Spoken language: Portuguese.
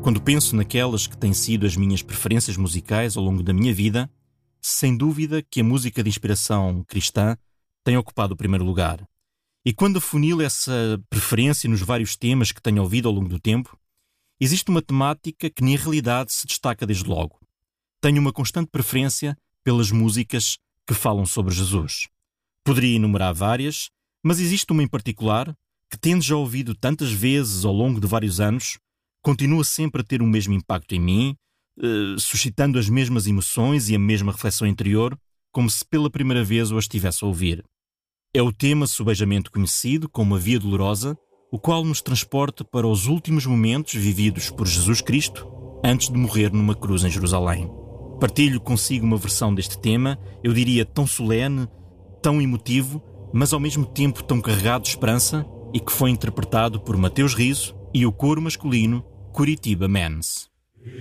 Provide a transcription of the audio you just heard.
Quando penso naquelas que têm sido as minhas preferências musicais ao longo da minha vida, sem dúvida que a música de inspiração cristã tem ocupado o primeiro lugar. E quando afunilo essa preferência nos vários temas que tenho ouvido ao longo do tempo, existe uma temática que na realidade se destaca desde logo. Tenho uma constante preferência pelas músicas que falam sobre Jesus. Poderia enumerar várias, mas existe uma em particular que, tendo já ouvido tantas vezes ao longo de vários anos, continua sempre a ter o mesmo impacto em mim, suscitando as mesmas emoções e a mesma reflexão interior, como se pela primeira vez o estivesse a ouvir. É o tema subejamente conhecido como a Via Dolorosa, o qual nos transporta para os últimos momentos vividos por Jesus Cristo antes de morrer numa cruz em Jerusalém. Partilho consigo uma versão deste tema, eu diria tão solene, tão emotivo, mas ao mesmo tempo tão carregado de esperança, e que foi interpretado por Mateus Riso e o coro masculino Curitiba Men's.